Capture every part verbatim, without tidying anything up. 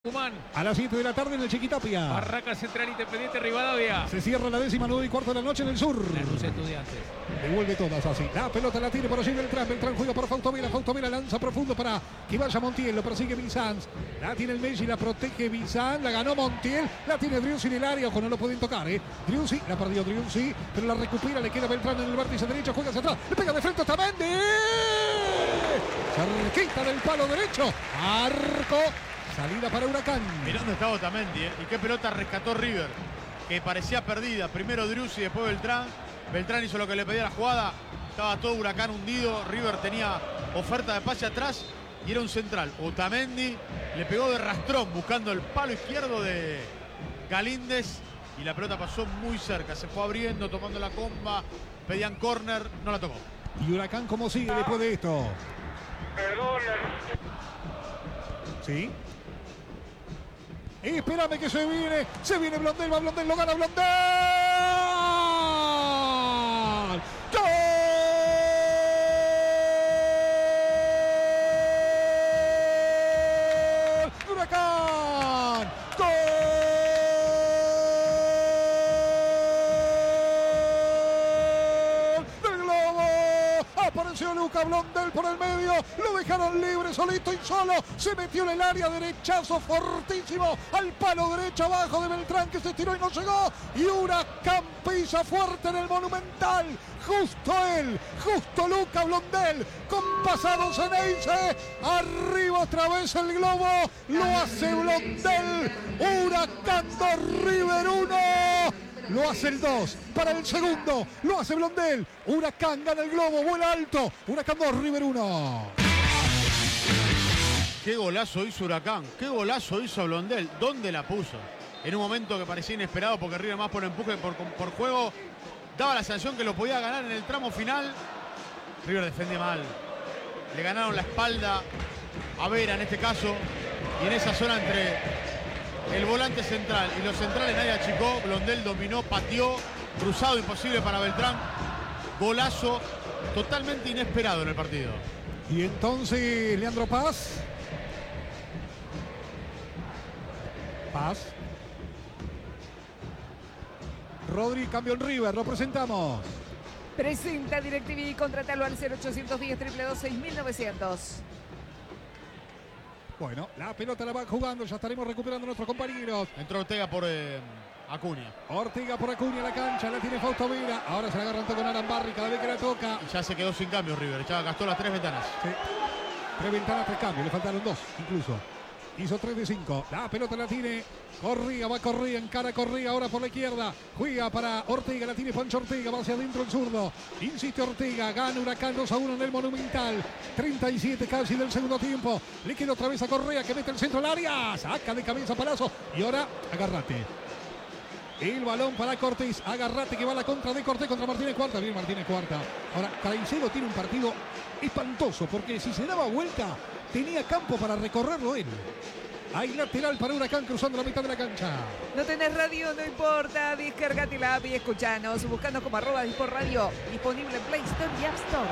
Tucumán. A las siete de la tarde en el Chiquitapia. Barraca Central, Independiente, Rivadavia. Se cierra la décima, nueve y cuarto de la noche en el sur. Lanús Estudiantes. Devuelve todas así. La pelota la tiene por allí Beltrán. Beltrán juega para Fautovera. Fautovera lanza profundo para que vaya Montiel. Lo persigue Bizanz. La tiene el Messi, la protege Bizanz. La ganó Montiel. La tiene Driussi en el área. Ojo, no lo pueden tocar, ¿eh? Driussi, la perdió Driussi, pero la recupera. Le queda Beltrán en el vértice derecho. Juega hacia atrás. Le pega de frente a Otamendi. Cerquita del palo derecho. Arco. Salida para Huracán. Mirá dónde estaba Otamendi, ¿eh? Y qué pelota rescató River, que parecía perdida. Primero Driussi, después Beltrán. Beltrán hizo lo que le pedía la jugada. Estaba todo Huracán hundido. River tenía oferta de pase atrás y era un central. Otamendi le pegó de rastrón buscando el palo izquierdo de Galíndez y la pelota pasó muy cerca. Se fue abriendo, tomando la comba. Pedían córner, no la tocó. ¿Y Huracán cómo sigue después de esto? Perdón. ¿Sí? Espérame que se viene, se viene Blondel, va Blondel, lo gana Blondel. ¡Gol! ¡Huracán! ¡Gol! ¡Del Globo! Apareció Luca Blondel por el medio, lo dejaron libre, solito y solo, se metió en el área, derechazo fortísimo al palo derecho abajo de Beltrán, que se estiró y no llegó, y Huracán pisa fuerte en el Monumental, justo él, justo Luca Blondel, con pasado Ceneice, arriba otra vez el Globo, lo hace Blondel, Huracán dos, River uno. Lo hace el dos, para el segundo, lo hace Blondel, Huracán gana el Globo, vuela alto, Huracán dos, River uno. Qué golazo hizo Huracán, qué golazo hizo Blondel, ¿dónde la puso? En un momento que parecía inesperado porque River más por empuje, por, por juego, daba la sensación que lo podía ganar en el tramo final. River defiende mal, le ganaron la espalda a Vera en este caso, y en esa zona entre el volante central y los centrales nadie achicó. Blondel dominó, pateó, cruzado imposible para Beltrán. Golazo totalmente inesperado en el partido. Y entonces Leandro Paz. Paz. Rodri, cambio en River, lo presentamos. Presenta DirecTV y contratalo al cero ochocientos diez, dos dos dos, seis mil novecientos. Bueno, la pelota la va jugando, ya estaremos recuperando a nuestros compañeros. Entró Ortega por eh, Acuña. Ortega por Acuña, la cancha, la tiene Fautovera. Ahora se la agarran con Arambarri cada vez que la toca. Y ya se quedó sin cambio River, ya gastó las tres ventanas. Sí. Tres ventanas, tres cambios, le faltaron dos incluso. Hizo tres de cinco. La pelota la tiene Corría, va Corría, encara Corría ahora por la izquierda. Juega para Ortega, la tiene Pancho Ortega, va hacia adentro el zurdo. Insiste Ortega, gana Huracán dos a uno en el Monumental. treinta y siete casi del segundo tiempo. Le queda otra vez a Correa que mete el centro al área. Saca de cabeza Palazzo. Y ahora Agarrate. El balón para Cortés. Agarrate que va a la contra de Cortés contra Martínez Cuarta. Bien Martínez Cuarta. Ahora Caicedo tiene un partido espantoso porque si se daba vuelta tenía campo para recorrerlo él. Hay lateral para Huracán cruzando la mitad de la cancha. No tenés radio, no importa. Descargate la app y escuchanos. Buscanos como arroba Disport Radio. Disponible en Play Store y App Store.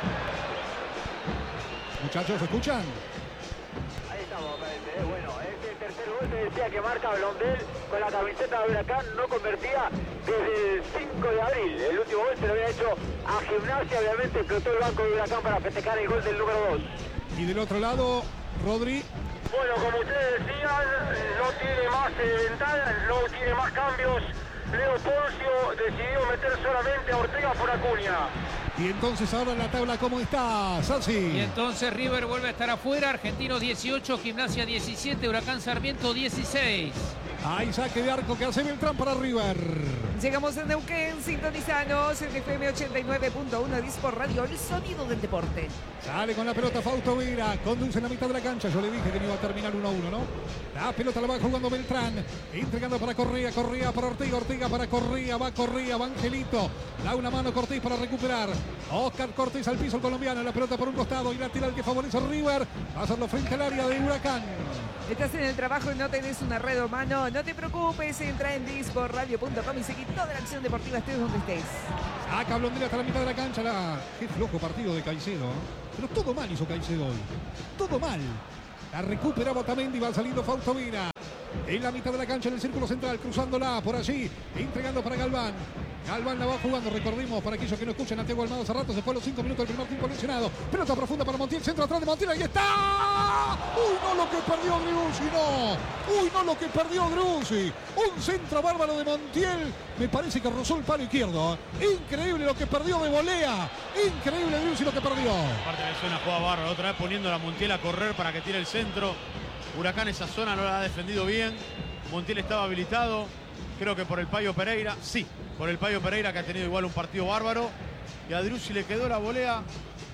Muchachos, ¿escuchan? Ahí estamos, parece. Eh, bueno, este tercer gol se decía que marca Blondel con la camiseta de Huracán, no convertía desde el cinco de abril. El último gol se lo había hecho a Gimnasia, obviamente explotó el banco de Huracán para festejar el gol del número dos. Y del otro lado, Rodri. Bueno, como ustedes decían, no tiene más eh, ventanas, no tiene más cambios. Leo Poncio decidió meter solamente a Ortega por Acuña. Y entonces ahora en la tabla, ¿cómo está, Sassi? Y entonces River vuelve a estar afuera. Argentinos dieciocho, Gimnasia diecisiete, Huracán Sarmiento dieciséis. Hay saque de arco que hace Beltrán para River. Llegamos a Neuquén, sintonizanos en F M ochenta y nueve punto uno Disport Radio, el sonido del deporte. Sale con la pelota Fautovera, conduce en la mitad de la cancha. Yo le dije que no iba a terminar uno a uno, ¿no? La pelota la va jugando Beltrán, entregando para Correa, Correa para Ortega, Ortega para Correa, va Correa, va Angelito. Da una mano Cortés para recuperar. Oscar Cortés al piso el colombiano, la pelota por un costado y lateral que favorece a River. Va a hacerlo frente al área de Huracán. Estás en el trabajo y no tenés una red o mano, no te preocupes, entra en disport radio punto com y seguí toda la acción deportiva estés donde estés. Saca Blondel hasta la mitad de la cancha. La... Qué flojo partido de Caicedo, ¿eh? Pero todo mal hizo Caicedo hoy. Todo mal. La recupera Otamendi, va saliendo Fausto Mina. En la mitad de la cancha, en el círculo central, cruzándola por allí, entregando para Galván. Galván la va jugando, recordemos, para aquellos que no escuchan, Santiago Almada hace rato, se fue a los cinco minutos del primer tiempo lesionado. Pelota profunda para Montiel, centro atrás de Montiel, ahí está. Uy, no lo que perdió Driussi, no. Uy, no lo que perdió Driussi. Un centro bárbaro de Montiel, me parece que rozó el palo izquierdo. Increíble lo que perdió de volea. Increíble Driussi lo que perdió. Aparte de una jugada bárbara, otra vez poniendo a Montiel a correr para que tire el centro. Huracán esa zona no la ha defendido bien. Montiel estaba habilitado, creo que por el Payo Pereira, sí, por el Payo Pereira, que ha tenido igual un partido bárbaro. Y a Driussi le quedó la volea.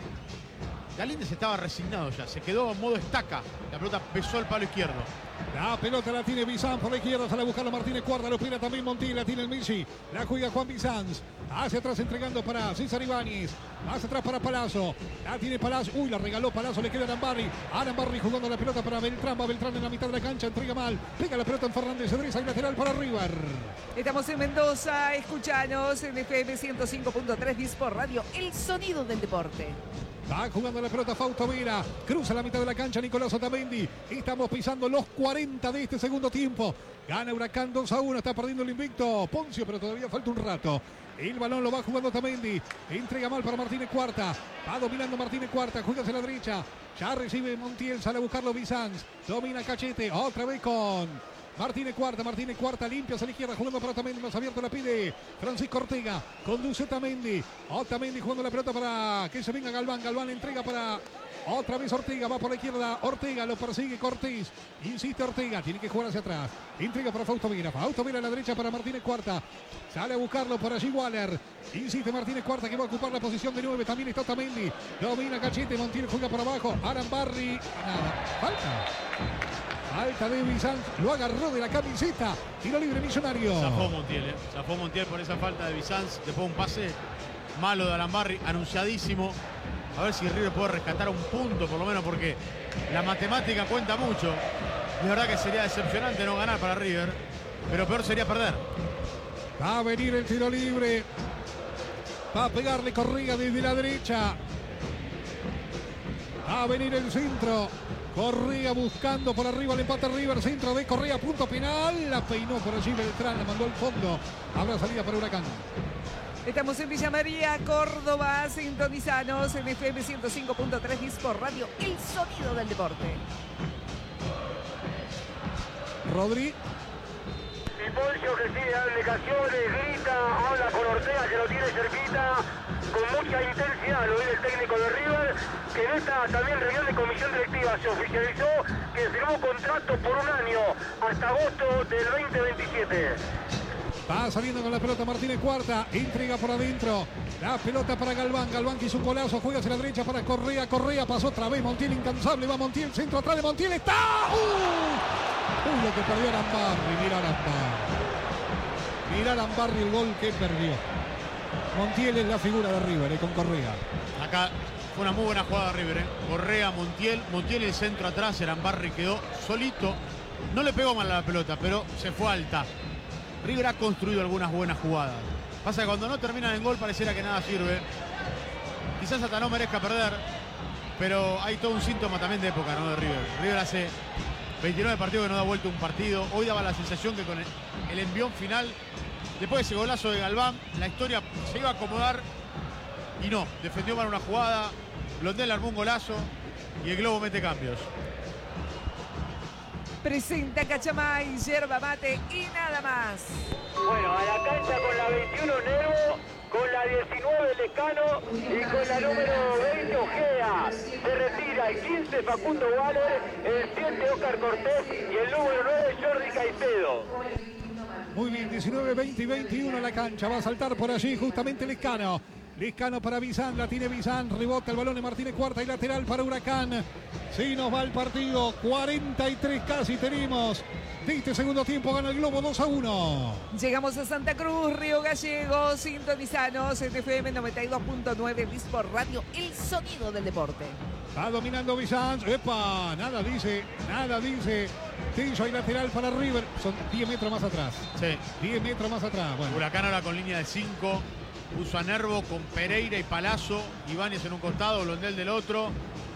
Galíndez estaba resignado ya, se quedó en modo estaca. La pelota pesó el palo izquierdo. La pelota la tiene Bizán por la izquierda, sale a buscarlo Martínez Cuarta, lo pira también Montiel, la tiene el Messi, la juega Juan Bizanz, hacia atrás entregando para César Ibáñez, hacia atrás para Palazzo, la tiene Palazzo, uy, la regaló Palazzo, le queda Arambarri, Arambarri jugando la pelota para Beltrán, va Beltrán en la mitad de la cancha, entrega mal, pega la pelota en Fernández, Cedriza y lateral para River. Estamos en Mendoza, escuchanos en F M ciento cinco punto tres Disport Radio, el sonido del deporte. Va jugando la pelota Fausto Vera, cruza la mitad de la cancha Nicolás Otamendi. Estamos pisando los cuarenta de este segundo tiempo. Gana Huracán dos a uno, está perdiendo el invicto Poncio, pero todavía falta un rato. El balón lo va jugando Otamendi, entrega mal para Martínez Cuarta, va dominando Martínez Cuarta, juega hacia la derecha, ya recibe Montiel, sale a buscarlo Bizanz, domina Cachete, otra vez con Martínez Cuarta, Martínez Cuarta, limpia hacia la izquierda, jugando para Otamendi, más abierto la pide Francisco Ortega, conduce Otamendi, Otamendi jugando la pelota para que se venga Galván, Galván entrega para otra vez Ortega, va por la izquierda, Ortega lo persigue Cortés, insiste Ortega, tiene que jugar hacia atrás, entrega para Fausto Vera, Fausto Vera a la derecha para Martínez Cuarta, sale a buscarlo por allí Waller, insiste Martínez Cuarta que va a ocupar la posición de nueve, también está Otamendi, domina Cachete, Montiel juega por abajo, Arambarri, nada, falta. Falta de Bizanz, lo agarró de la camiseta, tiro libre Millonario. Zafó Montiel, eh. Zafó Montiel por esa falta de Bizanz, después un pase malo de Arambarri, anunciadísimo. A ver si River puede rescatar un punto por lo menos, porque la matemática cuenta mucho. De verdad que sería decepcionante no ganar para River, pero peor sería perder. Va a venir el tiro libre, va a pegarle Correa desde la derecha. Va a venir el centro. Correa buscando por arriba el empate River, centro de Correa, punto penal, la peinó por allí Beltrán, la mandó al fondo, habrá salida para Huracán. Estamos en Villa María, Córdoba, sintonizanos en F M ciento cinco punto tres Disport Radio, el sonido del deporte. Rodri. Y Poncio que sigue dando indicaciones, grita, habla con Ortega que lo tiene cerquita, con mucha intensidad, lo dice el técnico de River, que en esta también reunión de comisión directiva se oficializó que firmó contrato por un año hasta agosto del veinte veintisiete. Va saliendo con la pelota Martínez Cuarta, entrega por adentro, la pelota para Galván, Galván que hizo un golazo, juega hacia la derecha para Correa, Correa pasó otra vez, Montiel incansable, va Montiel, centro atrás de Montiel, está, ¡uh! Uy, lo que perdió Arambarri, mira Arambarri, mira Arambarri el gol que perdió. Montiel es la figura de River, eh, con Correa. Acá fue una muy buena jugada de River, eh. Correa, Montiel, Montiel el centro atrás, Arambarri quedó solito, no le pegó mal a la pelota, pero se fue alta. River ha construido algunas buenas jugadas. Pasa que cuando no terminan en gol pareciera que nada sirve. Quizás hasta no merezca perder, pero hay todo un síntoma también de época, ¿no? De River. River hace veintinueve partidos que no da vuelta un partido. Hoy daba la sensación que con el, el envión final, después de ese golazo de Galván, la historia se iba a acomodar y no. Defendió mal una jugada, Blondel armó un golazo y el Globo mete cambios. Presenta Cachamay, yerba mate y nada más. Bueno, a la cancha con la veintiuno Nervo, con la diecinueve Lecano y con la número veinte Ojeda. Se retira el quince Facundo Waller, el siete Oscar Cortés y el número nueve Jordi Caicedo. Muy bien, diecinueve, veinte y veintiuno la cancha, va a saltar por allí justamente Lescano. Lescano para Bizán, la tiene Bizán, rebota el balón de Martínez Cuarta y lateral para Huracán. Sí, nos va el partido, cuarenta y tres casi tenemos. De este segundo tiempo gana el Globo dos a uno. Llegamos a Santa Cruz, Río Gallegos, sintonizanos en F M noventa y dos punto nueve Disport Radio, el sonido del deporte. Va dominando Bizán, epa, nada dice, nada dice. Tillo y lateral para River, son diez metros más atrás. Sí. diez metros más atrás, bueno. Huracán ahora con línea de cinco. Puso a Nervo con Pereira y Palazzo, Ibáñez en un costado, Blondel del otro.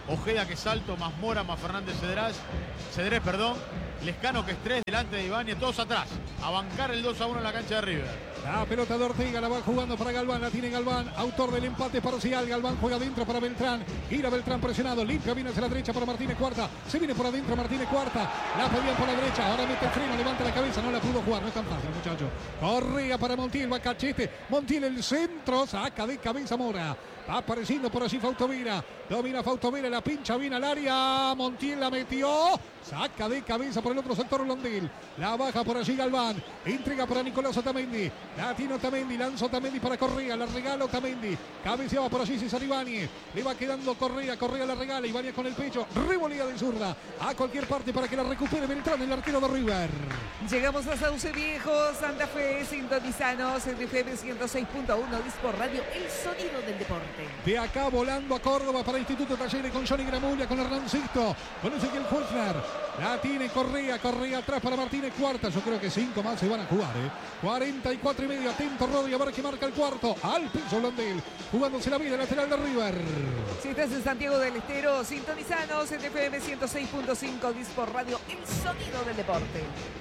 Ojeda que es alto, más Mora, más Fernández Cedrés, Cedrés, perdón. Lescano que es tres delante de Ibáñez, todos atrás. A bancar el dos a uno en la cancha de River. La pelota de Ortega la va jugando para Galván, la tiene Galván, autor del empate parcial. Galván juega adentro para Beltrán, gira Beltrán presionado, limpia, viene hacia la derecha para Martínez Cuarta, se viene por adentro Martínez Cuarta, la pedían por la derecha, ahora mete el freno, levanta la cabeza, no la pudo jugar, no es tan fácil, muchacho. Correa para Montiel, va Cachete, Montiel el centro, saca de cabeza Mora. Va apareciendo por allí Fautovera. Domina Fautovera, la pincha bien al área. Montiel la metió. Saca de cabeza por el otro sector Blondel. La baja por allí Galván. Entrega para Nicolás Otamendi. La tiene Otamendi. Lanza Otamendi para Correa. La regala Otamendi. Cabeceaba por allí César Ibáñez. Le va quedando Correa. Correa la regala. Ibáñez con el pecho. Revolea de zurda. A cualquier parte para que la recupere Beltrán, el arquero de River. Llegamos a Sauce Viejo, Santa Fe, sintonizanos en F M ciento seis punto uno, Dispor Radio, el sonido del deporte. De acá volando a Córdoba para Instituto Talleres con Johnny Gramulia, con Hernancito, con Ezequiel Fulfner. La tiene Correa, Correa atrás para Martínez Cuarta. Yo creo que cinco más se van a jugar, ¿eh? cuarenta y cuatro y medio. Atento Rodri a ver que marca el cuarto. Al piso Blondel, jugándose la vida lateral de River. Si estás en Santiago del Estero, sintonizanos en F M ciento seis punto cinco, Dispor Radio, el sonido del deporte.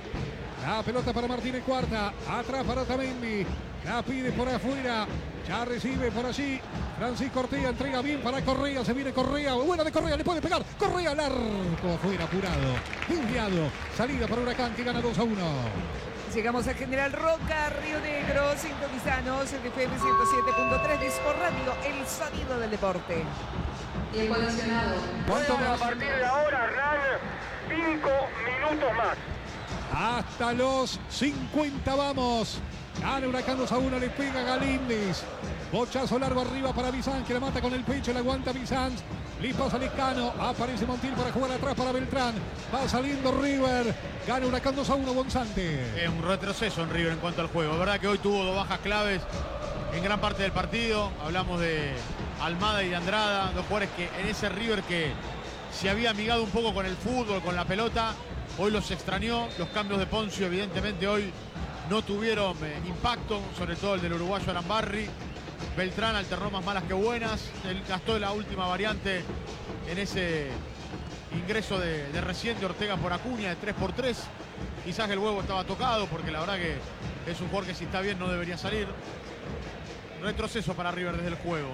La pelota para Martínez Cuarta, atrás para Otamendi, la pide por afuera, ya recibe por allí Francisco Ortega, entrega bien para Correa, se viene Correa, buena de Correa, le puede pegar, Correa largo, afuera, apurado, desviado, salida para Huracán que gana dos a uno. Llegamos a General Roca, Río Negro, sintonizanos en F M ciento siete punto tres, Dispor Radio, el sonido del deporte. Y el coleccionado. ¿Cuánto A partir de ahora, Hernán, cinco minutos más. Hasta los cincuenta vamos. Gana Huracán dos a uno, le pega Galíndez. Bochazo largo arriba para Bizán, que la mata con el pecho, le aguanta Bizán. Le pasa Lescano, aparece Montiel para jugar atrás para Beltrán. Va saliendo River. Gana Huracán dos a uno, Gonzante. Es un retroceso en River en cuanto al juego. Es verdad que hoy tuvo dos bajas claves en gran parte del partido. Hablamos de Almada y de Andrada, dos jugadores que en ese River que se había amigado un poco con el fútbol, con la pelota. Hoy los extrañó, los cambios de Poncio evidentemente hoy no tuvieron eh, impacto, sobre todo el del uruguayo Arambarri. Beltrán alternó más malas que buenas, él gastó la última variante en ese ingreso de, de reciente Ortega por Acuña de tres por tres. Quizás el huevo estaba tocado porque la verdad que es un jugador que si está bien no debería salir. Retroceso para River desde el juego.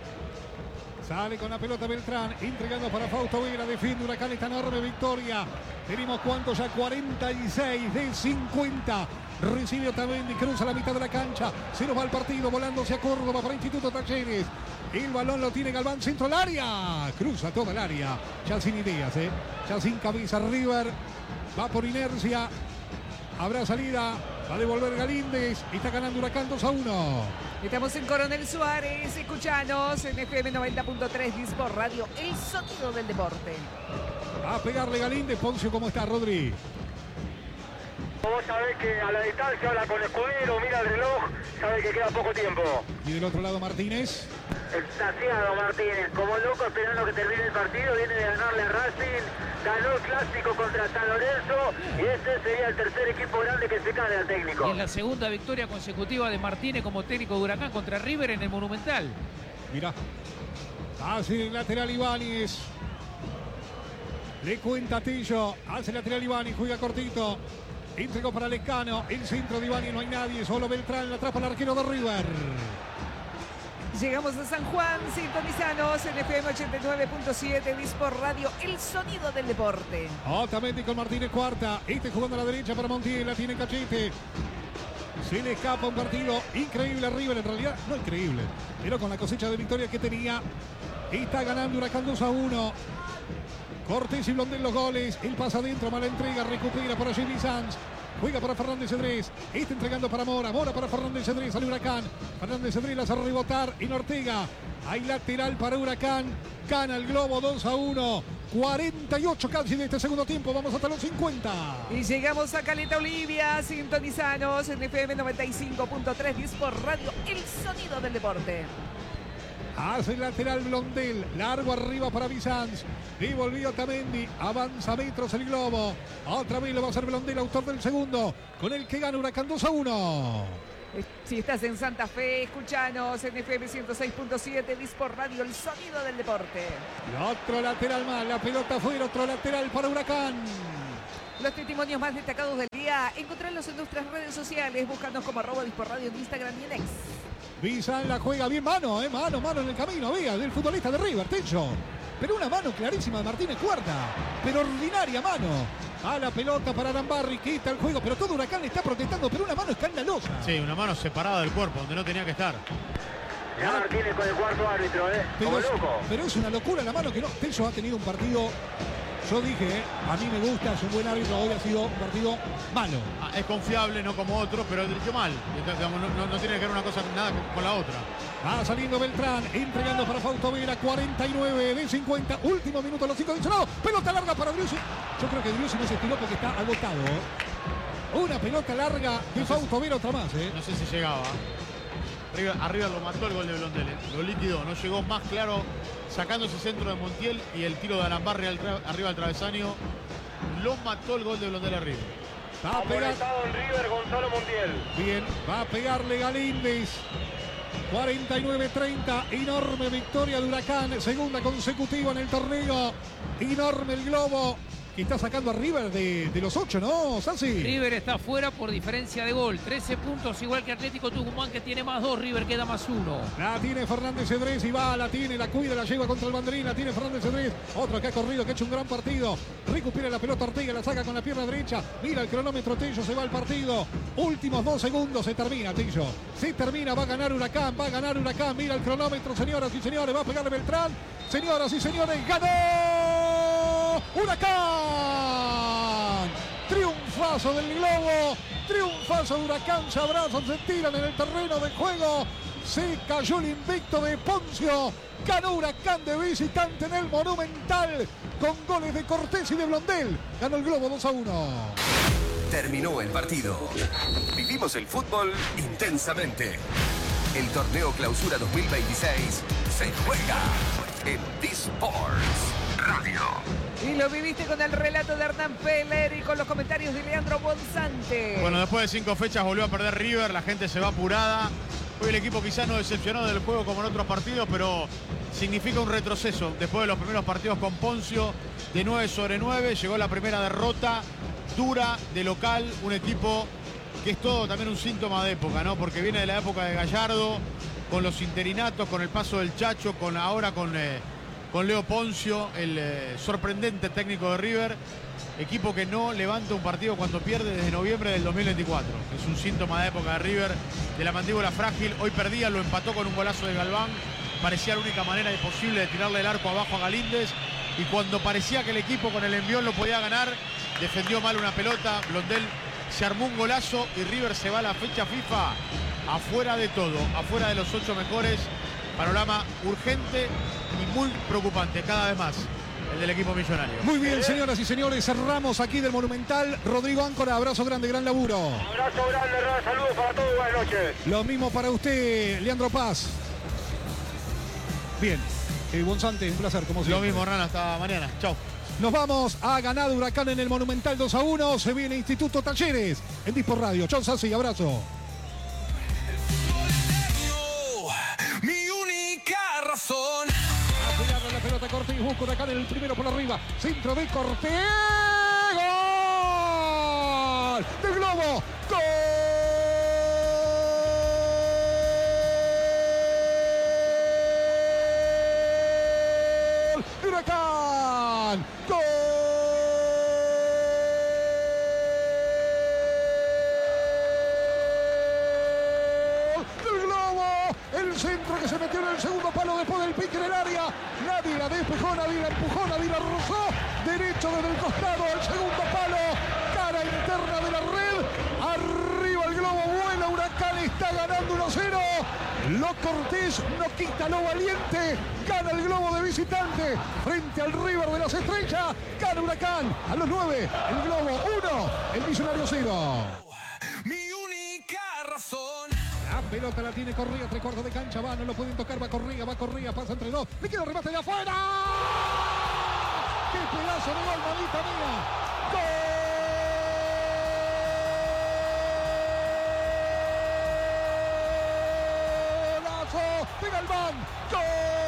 Sale con la pelota Beltrán, entregando para Fausto Vera, defiende Huracán esta enorme victoria. Tenemos cuánto ya, cuarenta y seis de cincuenta. Recibe Otamendi, cruza la mitad de la cancha, se nos va el partido, volando hacia Córdoba para Instituto Talleres. El balón lo tiene Galván, centro al área, cruza toda el área, ya sin ideas, ¿eh? ya sin cabeza River, va por inercia, habrá salida, va a devolver Galíndez, está ganando Huracán dos a uno. Estamos en Coronel Suárez, escuchanos en F M noventa punto tres, Dispor Radio, el sonido del deporte. Va a pegarle Galíndez. Poncio, ¿cómo está, Rodri? Vos sabés que a la distancia habla con Escudero, mira el reloj, sabe que queda poco tiempo. Y del otro lado Martínez. Extasiado Martínez, como loco esperando que termine el partido, viene de ganarle a Racing, ganó el clásico contra San Lorenzo y este sería el tercer equipo grande que se cae al técnico. Y es la segunda victoria consecutiva de Martínez como técnico de Huracán contra River en el Monumental. Mirá, hace el lateral Ibáñez. Le cuenta Tillo, hace el lateral Ibáñez, juega cortito. Entregó para Lescano, el centro de Ibáñez, no hay nadie, solo Beltrán, la atrapa el arquero de River. Llegamos a San Juan, sintonizanos en F M ochenta y nueve punto siete, Dispor Radio, el sonido del deporte. Otamendi con Martínez Cuarta, este jugando a la derecha para Montiel, la tiene Cachete. Se le escapa un partido increíble a River, en realidad no increíble, pero con la cosecha de victoria que tenía, está ganando Huracán dos a uno. Cortés y Blondel los goles, el pasa adentro, mala entrega, recupera por allí Sanz. Juega para Fernández Cedrés, está entregando para Mora, Mora para Fernández Cedrés, al Huracán. Fernández Cedrés la hace rebotar en Ortega. Hay lateral para Huracán, gana el Globo dos a uno. cuarenta y ocho casi de este segundo tiempo, vamos hasta los cincuenta. Y llegamos a Caleta Olivia, sintonizanos en F M noventa y cinco punto tres, Dispor Radio, el sonido del deporte. Hace el lateral Blondel, largo arriba para Bizanz. Devolvió Otamendi, avanza metros el Globo. Otra vez lo va a hacer Blondel, autor del segundo, con el que gana Huracán dos a uno. Si estás en Santa Fe, escuchanos en F M ciento seis punto siete, Disport Radio, el sonido del deporte. Otro lateral más, la pelota fuera, otro lateral para Huracán. Los testimonios más destacados del día, encontrarlos en nuestras redes sociales, búscanos como arroba Disport Radio en Instagram y en X. Bizan la juega bien, mano, eh, mano, mano en el camino, había del futbolista de River, Techo. Pero una mano clarísima de Martínez Cuarta, pero ordinaria mano. A la pelota para Arambarri, quita el juego, pero todo Huracán le está protestando, pero una mano escandalosa. Sí, una mano separada del cuerpo, donde no tenía que estar. Ya Martínez con el cuarto árbitro, ¿eh? Pero Como es, loco. pero es una locura la mano que no. Techo ha tenido un partido, yo dije, eh, a mí me gusta, es un buen árbitro, hoy ha sido un partido malo. Ah, es confiable, no como otro, pero dirigió mal. Digamos, no, no, no tiene que ver una cosa nada con, con la otra. Va saliendo Beltrán, entregando para Fausto Vera, cuarenta y nueve de cincuenta, último minuto, los cinco adicionados, pelota larga para Driussi. Yo creo que Driussi no se estiró porque está agotado. Una pelota larga de Fausto Vera, otra más. ¿eh? No sé si llegaba. Arriba, arriba lo mató el gol de Blondel, ¿eh? Lo liquidó, no llegó más claro sacando ese centro de Montiel y el tiro de Arambarri al, arriba al travesaño. Lo mató el gol de Blondel arriba. Va a pegar. en River, Gonzalo Montiel. Bien, va a pegarle Galíndez. cuarenta y nueve treinta, enorme victoria de Huracán, segunda consecutiva en el torneo. Enorme el globo que está sacando a River de, de los ocho, ¿no, Sassi? River está fuera por diferencia de gol. trece puntos, igual que Atlético Tucumán, que tiene más dos. River queda más uno. La tiene Fernández Cedrés y va, la tiene, la cuida, la lleva contra el banderín. La tiene Fernández Cedrés, otro que ha corrido, que ha hecho un gran partido. Recupera la pelota Ortega, la saca con la pierna derecha. Mira el cronómetro, Tello, se va al partido. Últimos dos segundos, se termina, Tello. Se termina, va a ganar Huracán, va a ganar Huracán. Mira el cronómetro, señoras y señores, va a pegarle Beltrán. Señoras y señores, ¡ganó Huracán! Triunfazo del globo, triunfazo de Huracán, se abrazan, se tiran en el terreno de juego. Se cayó el invicto de Poncio, ganó Huracán de visitante en el Monumental con goles de Cortés y de Blondel. Ganó el globo dos a uno. Terminó el partido. Vivimos el fútbol intensamente. El torneo Clausura dos mil veintiséis se juega en Disports Radio. Y lo viviste con el relato de Hernán Peller y con los comentarios de Leandro Bonzante. Bueno, después de cinco fechas volvió a perder River, la gente se va apurada. Hoy el equipo quizás no decepcionó del juego como en otros partidos, pero significa un retroceso. Después de los primeros partidos con Poncio, de nueve sobre nueve, llegó la primera derrota dura de local, un equipo que es todo también un síntoma de época, ¿no? Porque viene de la época de Gallardo, con los interinatos, con el paso del Chacho, con ahora con, eh, con Leo Poncio, el eh, sorprendente técnico de River. Equipo que no levanta un partido cuando pierde desde noviembre del dos mil veinticuatro. Es un síntoma de época de River, de la mandíbula frágil. Hoy perdía, lo empató con un golazo de Galván. Parecía la única manera posible de tirarle el arco abajo a Galíndez. Y cuando parecía que el equipo con el envión lo podía ganar, defendió mal una pelota. Blondel se armó un golazo y River se va a la fecha FIFA afuera de todo, afuera de los ocho mejores. Panorama urgente y muy preocupante cada vez más el del equipo millonario. Muy bien, señoras y señores, cerramos aquí del Monumental. Rodrigo Áncora, abrazo grande, gran laburo. Abrazo grande, saludos para todos, buenas noches. Lo mismo para usted, Leandro Paz. Bien, eh, Bonzante, un placer, como siempre. Lo mismo, Rana, hasta mañana. Chau. Nos vamos, ha ganado Huracán en el Monumental dos a uno. Se viene Instituto Talleres en Disport Radio. Chau, Sassi, abrazo. Mi única razón. A pegarle la pelota Cortés, busca Huracán en el primero por arriba. Centro de Cortés. ¡Gol! ¡Del Globo! ¡Gol! ¡De Huracán! ¡Gol! ¡Del Globo! El centro que se metió en el segundo palo después del pique en el área. Nadie la despejó, nadie la empujó, nadie la rozó. Derecho desde el costado al segundo palo. Cara interna de la red. Arriba el globo, vuela Huracán, está ganando uno cero. Lo Cortés no quita lo valiente. Gana el globo de visitante frente al River de las Estrellas. Gana Huracán a los nueve. El globo uno, el Millonario cero. Mi única razón. La pelota la tiene Correa, tres cuartos de cancha, va, no lo pueden tocar, va Correa, va Correa, pasa entre dos, le queda el remate de afuera. ¡Qué pedazo de gol, mamita mía! ¡Gol! Wilman. ¡Gol!